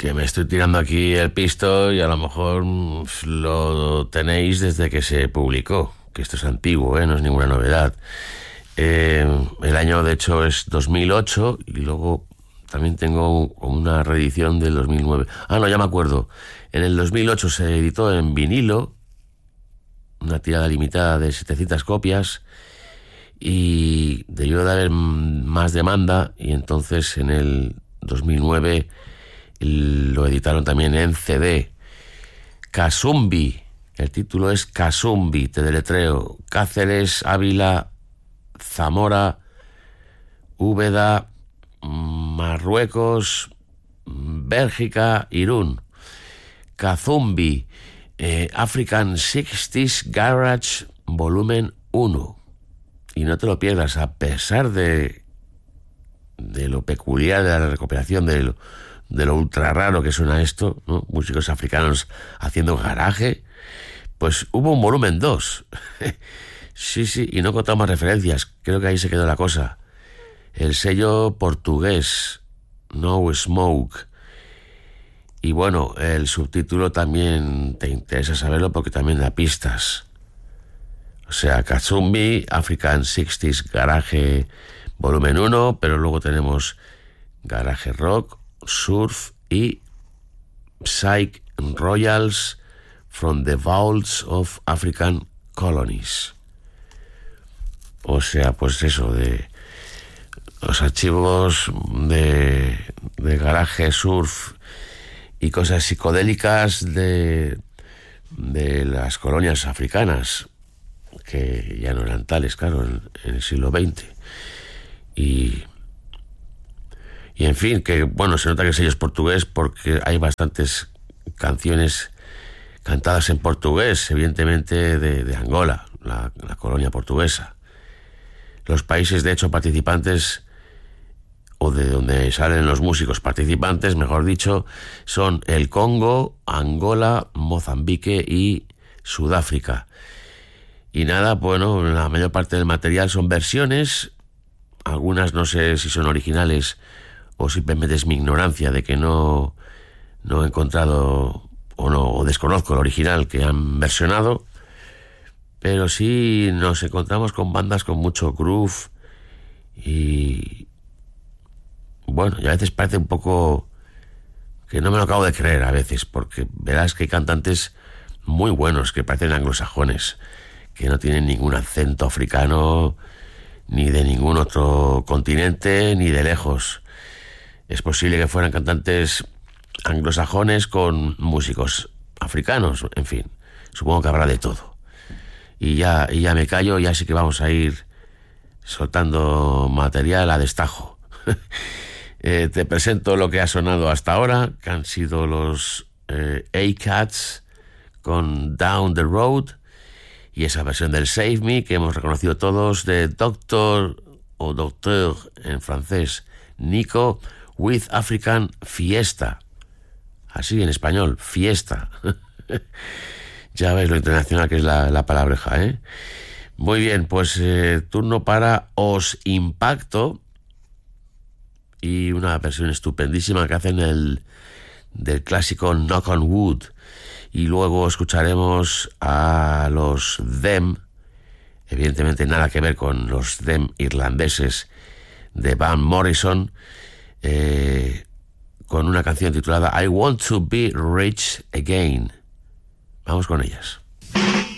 que me estoy tirando aquí el pisto y a lo mejor lo tenéis desde que se publicó, que esto es antiguo, no es ninguna novedad. El año de hecho es 2008 y luego también tengo una reedición del 2009. No, ya me acuerdo. En el 2008 se editó en vinilo, una tirada limitada de 700 copias, y debió de haber más demanda, y entonces en el 2009 lo editaron también en CD. Kasumbi, el título es Kasumbi, te deletreo: Cáceres, Ávila, Zamora, Úbeda, Marruecos, Bélgica, Irún. Kazumbi, African 60s Garage Volumen 1. Y no te lo pierdas, a pesar de lo peculiar de la recuperación, de lo ultra raro que suena esto, ¿no? Músicos africanos haciendo garaje, pues hubo un volumen 2. Sí, y no contamos referencias, creo que ahí se quedó la cosa. El sello portugués, No Smoke. Y bueno, el subtítulo también te interesa saberlo porque también da pistas. O sea, Kazumbi, African 60s Garage Volumen 1, pero luego tenemos Garage Rock, Surf y Psych Royals from the Vaults of African Colonies. O sea, pues eso, de los archivos de garaje, surf y cosas psicodélicas de las colonias africanas, que ya no eran tales, claro, en el siglo XX. Y en fin, que bueno, se nota que el sello es portugués porque hay bastantes canciones cantadas en portugués, evidentemente de Angola, la colonia portuguesa. Los países, de hecho, participantes, o de donde salen los músicos participantes, mejor dicho, son el Congo, Angola, Mozambique y Sudáfrica. Y nada, bueno, la mayor parte del material son versiones, algunas no sé si son originales o simplemente es mi ignorancia de que no he encontrado o desconozco el original que han versionado, pero sí nos encontramos con bandas con mucho groove y bueno, y a veces parece un poco que no me lo acabo de creer a veces, porque verás que hay cantantes muy buenos que parecen anglosajones, que no tienen ningún acento africano ni de ningún otro continente ni de lejos. Es posible que fueran cantantes anglosajones con músicos africanos, en fin, supongo que habrá de todo. Y ya me callo, ya sí que vamos a ir soltando material a destajo. Te presento lo que ha sonado hasta ahora, que han sido los A-Cats con Down the Road, y esa versión del Save Me que hemos reconocido todos, de Doctor o Docteur en francés, Nico, with African Fiesta. Así en español, fiesta. Ya ves lo internacional que es la palabreja, ¿eh? Muy bien, pues turno para Os Impacto, y una versión estupendísima que hacen del clásico Knock on Wood. Y luego escucharemos a los Them, evidentemente nada que ver con los Them irlandeses de Van Morrison, con una canción titulada I Want to Be Rich Again. Vamos con ellas.